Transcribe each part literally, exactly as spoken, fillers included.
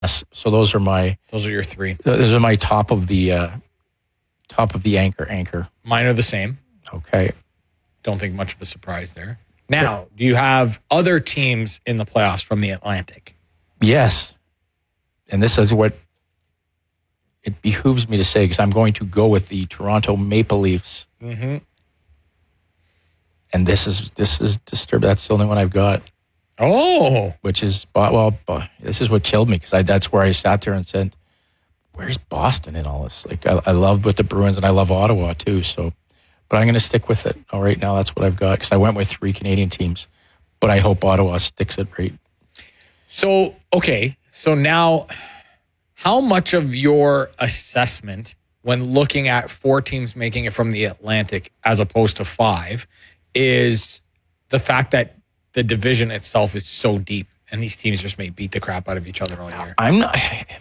Yes. So those are my Those are your three. those are my top of the uh, top of the anchor anchor. Mine are the same. Okay. Don't think much of a surprise there. Now, do you have other teams in the playoffs from the Atlantic? Yes. And this is what it behooves me to say, because I'm going to go with the Toronto Maple Leafs. Mm-hmm. And this is this is disturbing. That's the only one I've got. Oh, Which is, well, this is what killed me, because I that's where I sat there and said, where's Boston in all this? Like, I, I love with the Bruins, and I love Ottawa too. So, but I'm going to stick with it. All right, now that's what I've got, because I went with three Canadian teams, but I hope Ottawa sticks it right. so okay. So now, how much of your assessment when looking at four teams making it from the Atlantic as opposed to five is the fact that the division itself is so deep and these teams just may beat the crap out of each other all year? I'm not.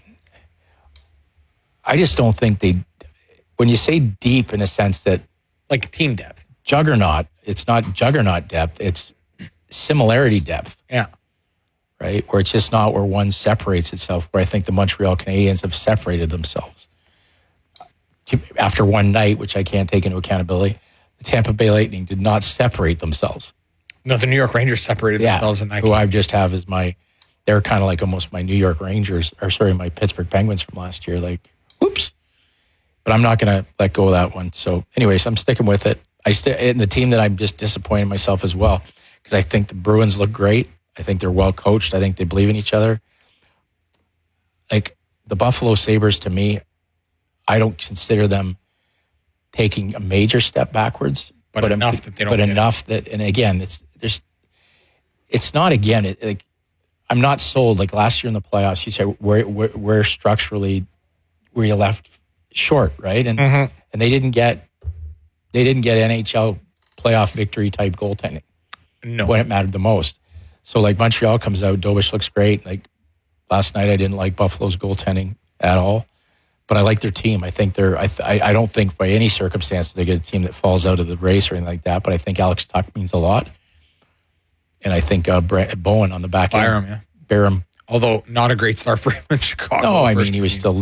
I just don't think they. When you say deep, in a sense that Like team depth. juggernaut, it's not juggernaut depth. It's similarity depth, Yeah. right? Where it's just not where one separates itself. Where I think the Montreal Canadiens have separated themselves after one night, which I can't take into accountability. The Tampa Bay Lightning did not separate themselves. No, the New York Rangers separated Yeah, themselves in that who game. I just have as my. They're kind of like almost my New York Rangers, or sorry, my Pittsburgh Penguins from last year. Like, whoops. But I'm not going to let go of that one. So, anyways, I'm sticking with it. I st- and the team that I'm just disappointed in myself as well, because I think the Bruins look great. I think they're well coached. I think they believe in each other. Like the Buffalo Sabres, to me, I don't consider them taking a major step backwards, But enough that they don't But get it. enough that, and again, it's there's, it's not again. It, like I'm not sold. Like last year in the playoffs, you said where where, where structurally where you left short, right? And Mhm. and they didn't get they didn't get N H L playoff victory type goaltending No. when it mattered the most. So like Montreal comes out, Dobish looks great. Like last night, I didn't like Buffalo's goaltending at all, but I like their team. I think they're. I th- I I don't think by any circumstance they get a team that falls out of the race or anything like that. But I think Alex Tuch means a lot, and I think uh, Brett Bowen on the back Byram, end, yeah. Byram. Although not a great start for him in Chicago. No, I first mean he was game. still